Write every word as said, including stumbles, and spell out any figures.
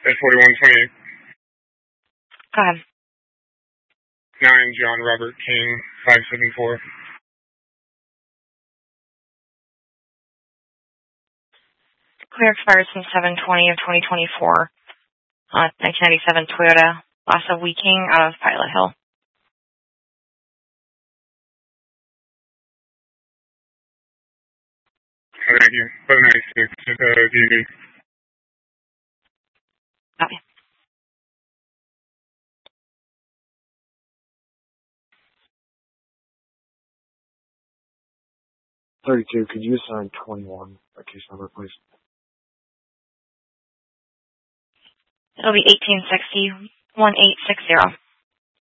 at forty-one twenty-eight. Go ahead. nine John Robert King, five seven four. Clear expires from seven twenty of twenty twenty-four. Uh, nineteen ninety-seven Toyota Lassa Weeking out of Pilot Hill. Thank you. seven ninety-six at uh, D V. Copy. thirty-two, could you assign twenty-one a case number, please? It'll be eighteen sixty, one eight six zero.